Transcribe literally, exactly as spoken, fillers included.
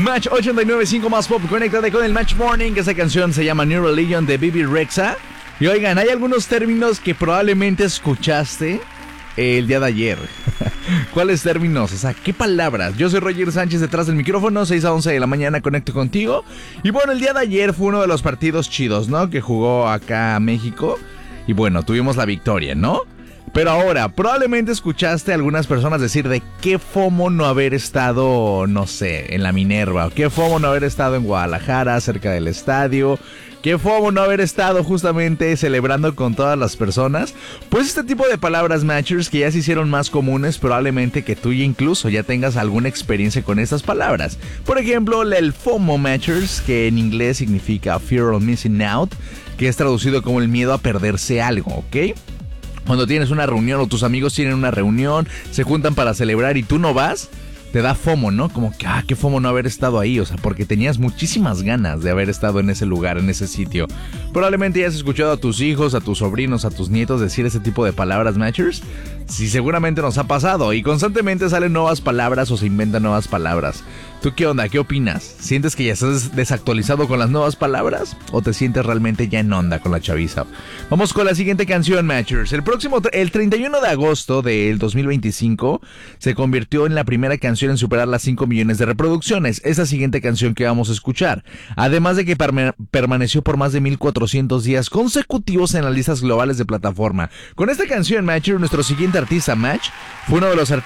Match ochenta y nueve punto cinco más pop, conéctate con el Match Morning. Esa canción se llama New Religion de B B Rexha. Y oigan, hay algunos términos que probablemente escuchaste el día de ayer. ¿Cuáles términos? O sea, ¿qué palabras? Yo soy Roger Sánchez, detrás del micrófono, seis a once de la mañana conecto contigo. Y bueno, el día de ayer fue uno de los partidos chidos, ¿no? Que jugó acá México. Y bueno, tuvimos la victoria, ¿no? Pero ahora, probablemente escuchaste a algunas personas decir de qué fomo no haber estado, no sé, en la Minerva. O qué fomo no haber estado en Guadalajara, cerca del estadio. Qué fomo no haber estado justamente celebrando con todas las personas. Pues este tipo de palabras, Matchers, que ya se hicieron más comunes, probablemente que tú ya incluso ya tengas alguna experiencia con estas palabras. Por ejemplo, el FOMO, Matchers, que en inglés significa Fear of Missing Out, que es traducido como el miedo a perderse algo, ¿ok? Cuando tienes una reunión o tus amigos tienen una reunión, se juntan para celebrar y tú no vas, te da FOMO, ¿no? Como que, ah, qué FOMO no haber estado ahí, o sea, porque tenías muchísimas ganas de haber estado en ese lugar, en ese sitio. Probablemente ya has escuchado a tus hijos, a tus sobrinos, a tus nietos decir ese tipo de palabras, Matchers. Sí, seguramente nos ha pasado y constantemente salen nuevas palabras o se inventan nuevas palabras. ¿Tú qué onda? ¿Qué opinas? ¿Sientes que ya estás desactualizado con las nuevas palabras? ¿O te sientes realmente ya en onda con la chaviza? Vamos con la siguiente canción, Matchers. El próximo, el treinta y uno de agosto del dos mil veinticinco se convirtió en la primera canción en superar las cinco millones de reproducciones. Esa siguiente canción que vamos a escuchar. Además de que perma- permaneció por más de mil cuatrocientos días consecutivos en las listas globales de plataforma. Con esta canción, Matchers, nuestro siguiente artista, Match, fue uno de los artistas